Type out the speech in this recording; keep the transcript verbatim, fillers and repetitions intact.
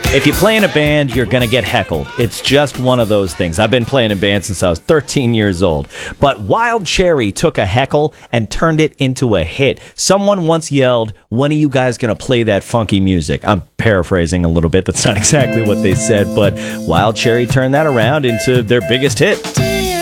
If you play in a band, you're going to get heckled. It's just one of those things. I've been playing in bands since I was thirteen years old. But Wild Cherry took a heckle and turned it into a hit. Someone once yelled, "When are you guys going to play that funky music?" I'm paraphrasing a little bit. That's not exactly what they said, but Wild Cherry turned that around into their biggest hit.